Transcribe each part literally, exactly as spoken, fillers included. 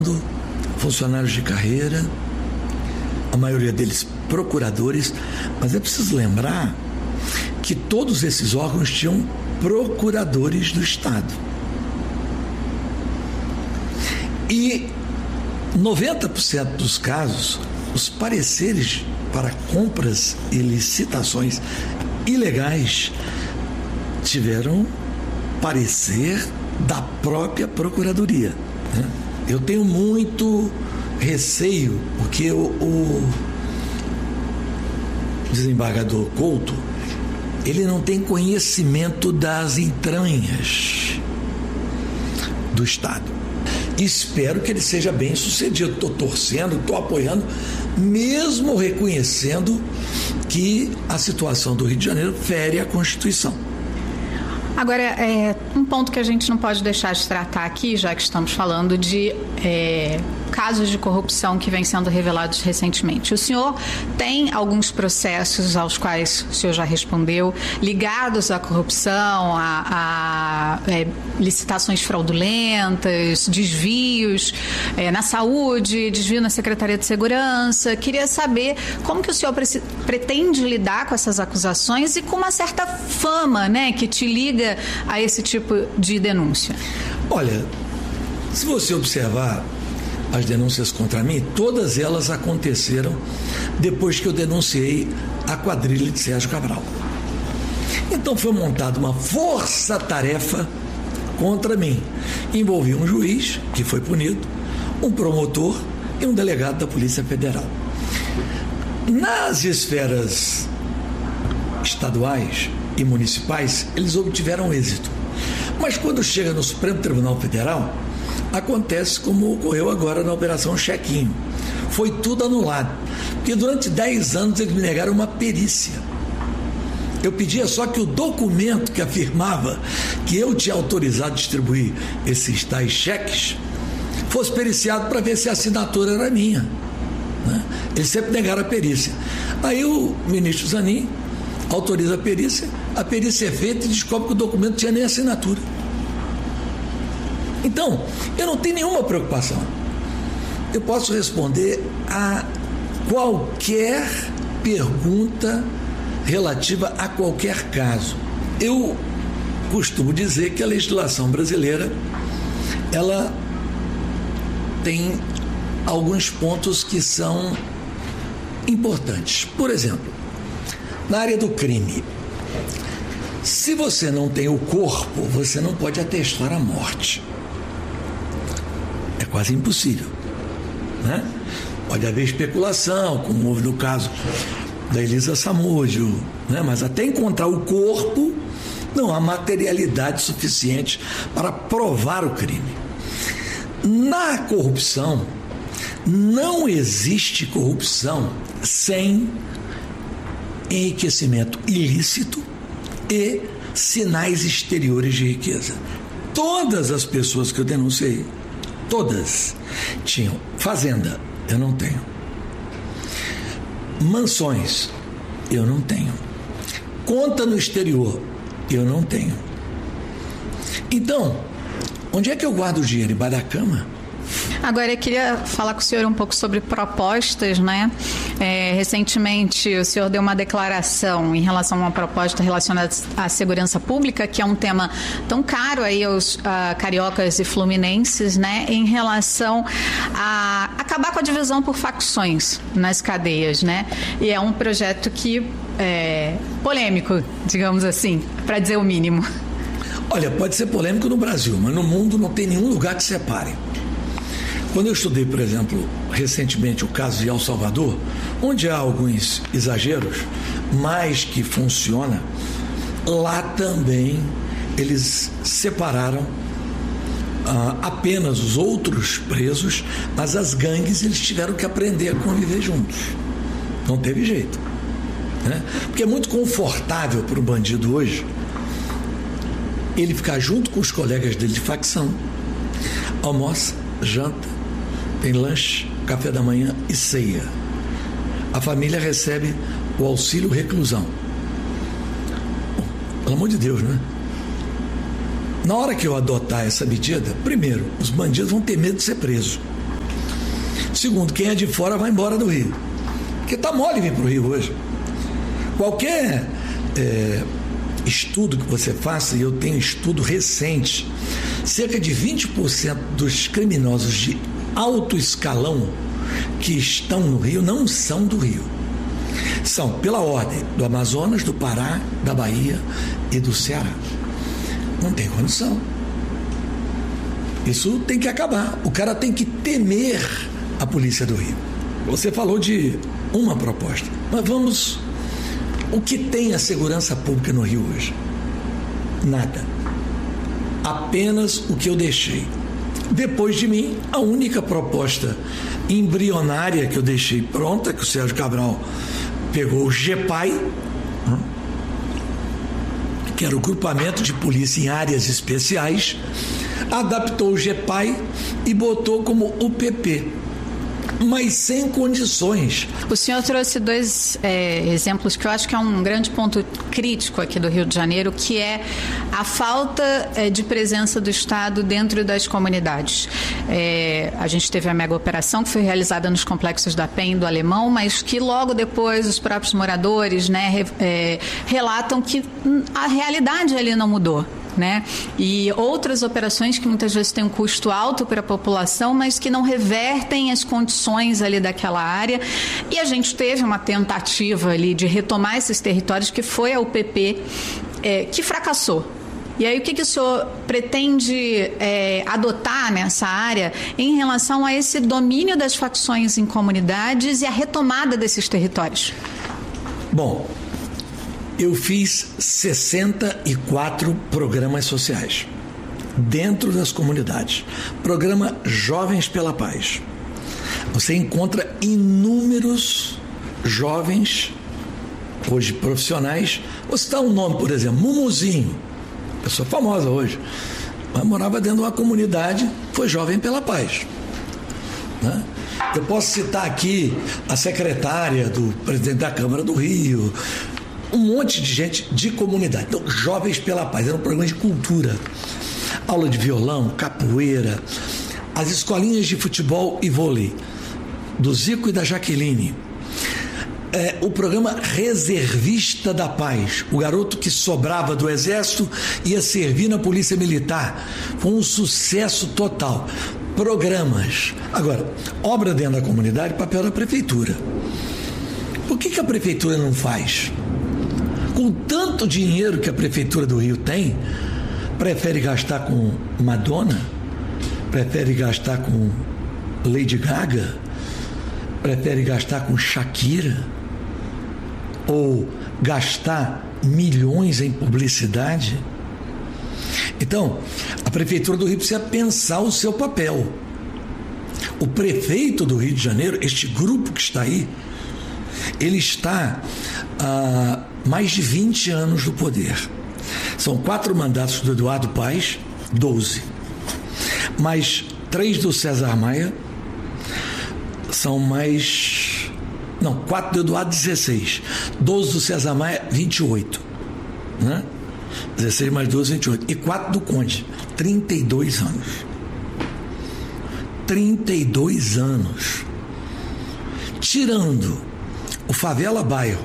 funcionários de carreira, a maioria deles procuradores, mas é preciso lembrar que todos esses órgãos tinham procuradores do Estado. E noventa por cento dos casos, os pareceres para compras e licitações ilegais tiveram parecer da própria Procuradoria, né? Eu tenho muito receio, porque o, o desembargador Couto, ele não tem conhecimento das entranhas do Estado. Espero que ele seja bem sucedido. Estou torcendo, estou apoiando, mesmo reconhecendo que a situação do Rio de Janeiro fere a Constituição. Agora, é, um ponto que a gente não pode deixar de tratar aqui, já que estamos falando de é, casos de corrupção que vêm sendo revelados recentemente. O senhor tem alguns processos aos quais o senhor já respondeu, ligados à corrupção, a, a é, licitações fraudulentas, desvios é, na saúde, desvio na Secretaria de Segurança. Queria saber como que o senhor pre- pretende lidar com essas acusações e com uma certa fama, né, que te liga a esse tipo de denúncia. Olha, se você observar as denúncias contra mim, todas elas aconteceram depois que eu denunciei a quadrilha de Sérgio Cabral. Então foi montada uma força-tarefa contra mim. Envolvia um juiz, que foi punido, um promotor e um delegado da Polícia Federal. Nas esferas estaduais e municipais, eles obtiveram êxito. Mas quando chega no Supremo Tribunal Federal, acontece como ocorreu agora na Operação Chequinho. Foi tudo anulado, porque durante dez anos eles me negaram uma perícia. Eu pedia só que o documento que afirmava que eu tinha autorizado a distribuir esses tais cheques fosse periciado para ver se a assinatura era minha, né? Eles sempre negaram a perícia. Aí o ministro Zanin autoriza a perícia, a perícia é feita e descobre que o documento não tinha nem assinatura. Então, eu não tenho nenhuma preocupação. Eu posso responder a qualquer pergunta relativa a qualquer caso. Eu costumo dizer que a legislação brasileira, ela tem alguns pontos que são importantes. Por exemplo, na área do crime, se você não tem o corpo, você não pode atestar a morte. É quase impossível, né? Pode haver especulação, como houve no caso da Elisa Samúdio, né? Mas até encontrar o corpo, não há materialidade suficiente para provar o crime. Na corrupção, não existe corrupção sem enriquecimento ilícito e sinais exteriores de riqueza. Todas as pessoas que eu denunciei, todas tinham fazenda, eu não tenho. Mansões, eu não tenho. Conta no exterior, eu não tenho. Então, onde é que eu guardo o dinheiro? Embaixo da cama? Agora, eu queria falar com o senhor um pouco sobre propostas, né? É, recentemente, o senhor deu uma declaração em relação a uma proposta relacionada à segurança pública, que é um tema tão caro aí aos uh, cariocas e fluminenses, né? Em relação a acabar com a divisão por facções nas cadeias, né? E é um projeto que é polêmico, digamos assim, para dizer o mínimo. Olha, pode ser polêmico no Brasil, mas no mundo não tem nenhum lugar que separe. Quando eu estudei, por exemplo, recentemente o caso de El Salvador, onde há alguns exageros, mas que funciona, lá também eles separaram ah, apenas os outros presos, mas as gangues eles tiveram que aprender a conviver juntos. Não teve jeito, né? Porque é muito confortável para o bandido hoje ele ficar junto com os colegas dele de facção, almoça, janta, tem lanche, café da manhã e ceia. A família recebe o auxílio reclusão. Bom, pelo amor de Deus, né? Na hora que eu adotar essa medida, primeiro, os bandidos vão ter medo de ser presos. Segundo, quem é de fora vai embora do Rio. Porque está mole vir para o Rio hoje. Qualquer é, estudo que você faça, e eu tenho estudo recente, cerca de vinte por cento dos criminosos de alto escalão que estão no Rio não são do Rio. São, pela ordem, do Amazonas, do Pará, da Bahia e do Ceará. Não tem condição. Isso tem que acabar. O cara tem que temer a polícia do Rio. Você falou de uma proposta, mas vamos... O que tem a segurança pública no Rio hoje? Nada. Apenas o que eu deixei. Depois de mim, a única proposta embrionária que eu deixei pronta, que o Sérgio Cabral pegou o GEPAI, que era o grupamento de polícia em áreas especiais, adaptou o GEPAI e botou como U P P, mas sem condições. O senhor trouxe dois é, exemplos que eu acho que é um grande ponto crítico aqui do Rio de Janeiro, que é a falta é, de presença do Estado dentro das comunidades. É, a gente teve a mega operação que foi realizada nos complexos da Penha e do Alemão, mas que logo depois os próprios moradores, né, re, é, relatam que a realidade ali não mudou. Né? E outras operações que muitas vezes têm um custo alto para a população, mas que não revertem as condições ali daquela área. E a gente teve uma tentativa ali de retomar esses territórios, que foi a U P P, é, que fracassou. E aí o que, que o senhor pretende é, adotar nessa área em relação a esse domínio das facções em comunidades e a retomada desses territórios? Bom, eu fiz sessenta e quatro programas sociais dentro das comunidades. Programa Jovens pela Paz. Você encontra inúmeros jovens, hoje profissionais. Vou citar um nome, por exemplo, Mumuzinho, pessoa famosa hoje, mas morava dentro de uma comunidade, foi Jovem pela Paz. Né? Eu posso citar aqui a secretária do presidente da Câmara do Rio, um monte de gente de comunidade. Então, Jovens pela Paz, era um programa de cultura. Aula de violão, capoeira, as escolinhas de futebol e vôlei, do Zico e da Jaqueline. É, o programa Reservista da Paz, o garoto que sobrava do Exército ia servir na Polícia Militar. Foi um sucesso total. Programas. Agora, obra dentro da comunidade, papel da Prefeitura. Por que que a Prefeitura não faz? Com tanto dinheiro que a Prefeitura do Rio tem, prefere gastar com Madonna? Prefere gastar com Lady Gaga? Prefere gastar com Shakira? Ou gastar milhões em publicidade? Então, a Prefeitura do Rio precisa pensar o seu papel. O prefeito do Rio de Janeiro, este grupo que está aí, ele está há mais de vinte anos no poder. São quatro mandatos do Eduardo Paes, doze. Mais três do César Maia, são mais... Não, quatro do Eduardo, dezesseis. doze do César Maia, vinte e oito. Né? dezesseis mais doze, vinte e oito. E quatro do Conde, trinta e dois anos. trinta e dois anos. Tirando o Favela Bairro,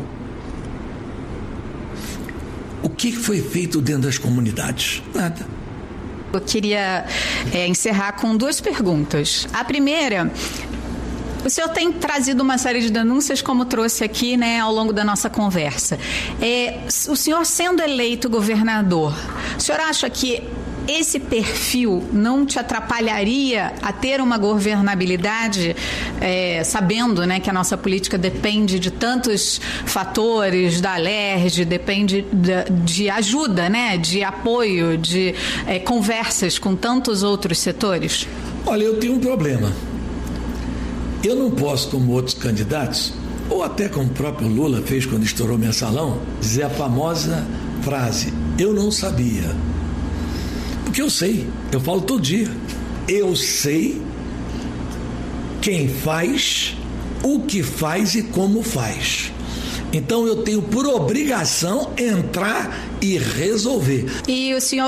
o que foi feito dentro das comunidades? Nada. Eu queria é, encerrar com duas perguntas. A primeira, o senhor tem trazido uma série de denúncias, como trouxe aqui, né, ao longo da nossa conversa. É, o senhor sendo eleito governador, o senhor acha que esse perfil não te atrapalharia a ter uma governabilidade, é, sabendo, né, que a nossa política depende de tantos fatores, da alerge, depende de, de ajuda, né, de apoio, de é, conversas com tantos outros setores? Olha, eu tenho um problema. Eu não posso, como outros candidatos, ou até como o próprio Lula fez quando estourou mensalão, dizer a famosa frase, eu não sabia. Porque eu sei, eu falo todo dia, eu sei quem faz, o que faz e como faz. Então eu tenho por obrigação entrar e resolver. E o senhor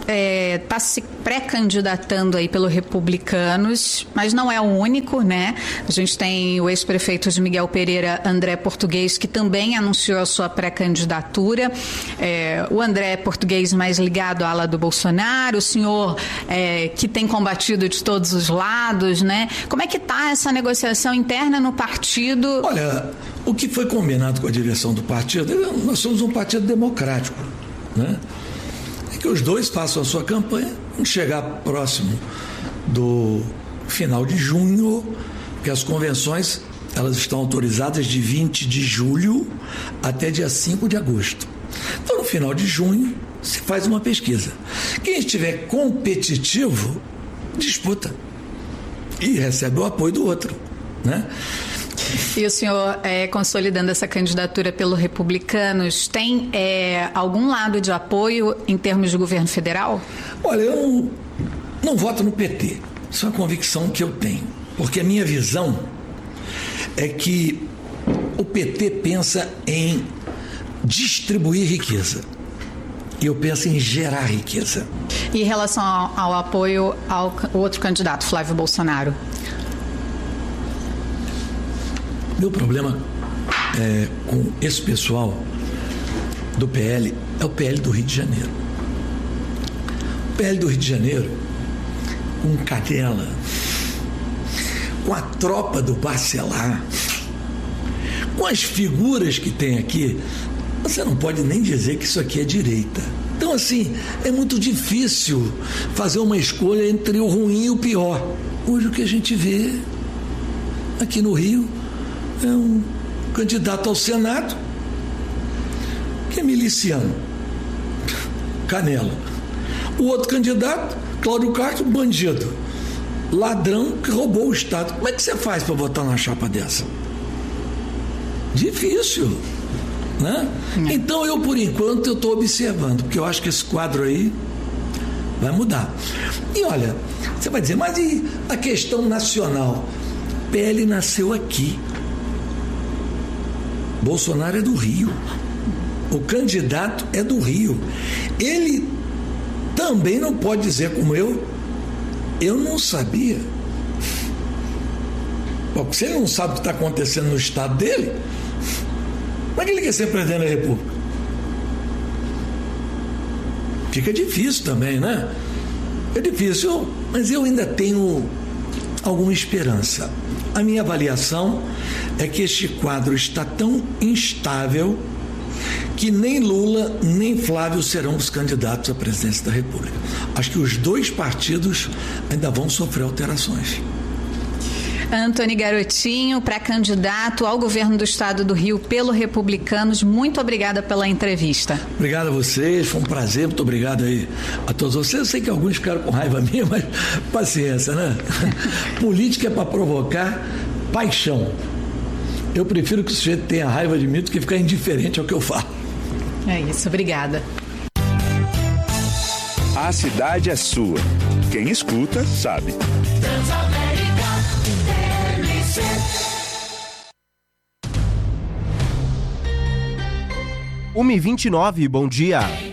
está é, se pré-candidatando aí pelo Republicanos, mas não é o único, né? A gente tem o ex-prefeito de Miguel Pereira, André Português, que também anunciou a sua pré-candidatura. É, o André Português mais ligado à ala do Bolsonaro, o senhor é, que tem combatido de todos os lados, né? Como é que está essa negociação interna no partido? Olha, o que foi combinado com a direção do partido, nós somos um partido democrático, né? É que os dois façam a sua campanha, vamos chegar próximo do final de junho, porque as convenções elas estão autorizadas de vinte de julho até dia cinco de agosto. Então, no final de junho, se faz uma pesquisa. Quem estiver competitivo, disputa e recebe o apoio do outro, né? E o senhor, é, consolidando essa candidatura pelo Republicanos, tem é, algum lado de apoio em termos de governo federal? Olha, eu não, não voto no P T. Isso é uma convicção que eu tenho. Porque a minha visão é que o P T pensa em distribuir riqueza. E eu penso em gerar riqueza. E em relação ao, ao apoio ao outro candidato, Flávio Bolsonaro? Meu problema é, com esse pessoal do P L é o P L do Rio de Janeiro. O P L do Rio de Janeiro, com Canela, com a tropa do Bacelar, com as figuras que tem aqui, você não pode nem dizer que isso aqui é direita. Então, assim, é muito difícil fazer uma escolha entre o ruim e o pior. Hoje o que a gente vê aqui no Rio é um candidato ao Senado que é miliciano, Canela. O outro candidato, Cláudio Castro, bandido, ladrão que roubou o Estado. Como é que você faz para votar numa chapa dessa? Difícil, né? É. Então eu, por enquanto, eu estou observando, porque eu acho que esse quadro aí vai mudar. E olha, você vai dizer, mas e a questão nacional? P L nasceu aqui. Bolsonaro é do Rio. O candidato é do Rio. Ele também não pode dizer como eu, eu não sabia. Porque se ele não sabe o que está acontecendo no estado dele, como é que ele quer ser presidente da República? Fica difícil também, né? É difícil, mas eu ainda tenho alguma esperança. A minha avaliação é que este quadro está tão instável que nem Lula nem Flávio serão os candidatos à presidência da República. Acho que os dois partidos ainda vão sofrer alterações. Antony Garotinho, pré-candidato ao governo do estado do Rio pelo Republicanos, muito obrigada pela entrevista. Obrigado a vocês, foi um prazer, muito obrigado aí a todos vocês. Eu sei que alguns ficaram com raiva minha, mas paciência, né? Política é para provocar paixão. Eu prefiro que o sujeito tenha raiva de mim do que ficar indiferente ao que eu falo. É isso, obrigada. A cidade é sua. Quem escuta, sabe. uma e vinte e nove, bom dia.